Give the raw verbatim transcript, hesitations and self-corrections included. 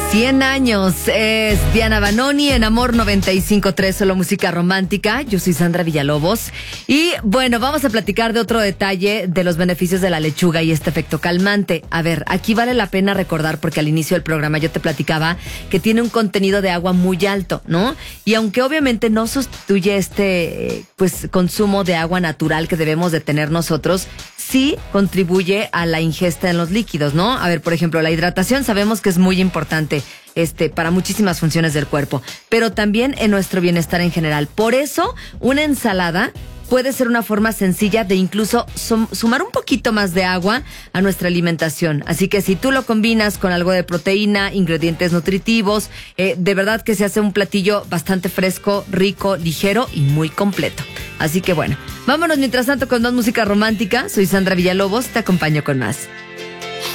cien años es Diana Banoni en Amor noventa y cinco punto tres, solo música romántica. Yo soy Sandra Villalobos. Y bueno, vamos a platicar de otro detalle de los beneficios de la lechuga y este efecto calmante. A ver, aquí vale la pena recordar, porque al inicio del programa yo te platicaba que tiene un contenido de agua muy alto, ¿no? Y aunque obviamente no sustituye este pues consumo de agua natural que debemos de tener nosotros, sí contribuye a la ingesta en los líquidos, ¿no? A ver, por ejemplo, la hidratación sabemos que es muy importante este, para muchísimas funciones del cuerpo, pero también en nuestro bienestar en general. Por eso, una ensalada puede ser una forma sencilla de incluso sum- sumar un poquito más de agua a nuestra alimentación. Así que si tú lo combinas con algo de proteína, ingredientes nutritivos, eh, de verdad que se hace un platillo bastante fresco, rico, ligero y muy completo. Así que bueno, vámonos mientras tanto con más música romántica. Soy Sandra Villalobos, te acompaño con más.